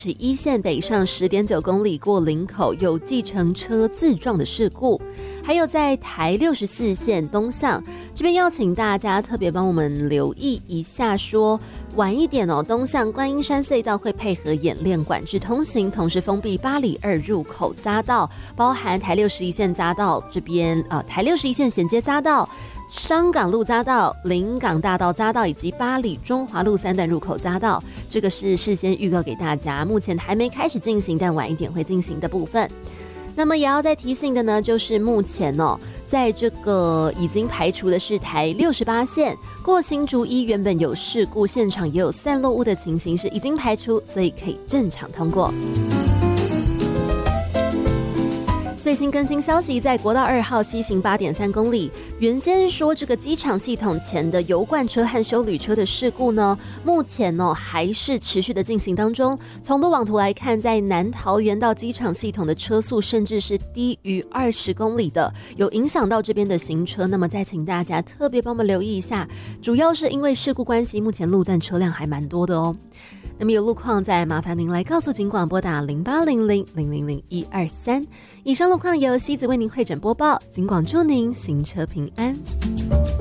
1线北上 10.9 公里过林口有计程车自撞的事故，还有在台64线东向这边要请大家特别帮我们留意一下，说晚一点东向观音山隧道会配合演练管制通行，同时封闭八里2入口匝道，包含台61线匝道这边台61线衔接匝道、商港路匝道、临港大道匝道以及八里中华路3段入口匝道，这个是事先预告给大家，目前还没开始进行，但晚一点会进行的部分。那么也要再提醒的呢，就是目前在这个已经排除的是台68线过新竹1原本有事故，现场也有散落物的情形是已经排除，所以可以正常通过。最新更新消息，在国道2号西行 8.3 公里，原先说这个机场系统前的油罐车和休旅车的事故呢，目前还是持续的进行当中。从路网图来看，在南桃园到机场系统的车速甚至是低于20公里的，有影响到这边的行车。那么再请大家特别帮我们留意一下，主要是因为事故关系，目前路段车辆还蛮多的哦。那么有路况再麻烦您来告诉警广，拨打0800000123。以上路况由西子为您会诊播报，警广祝您行车平安。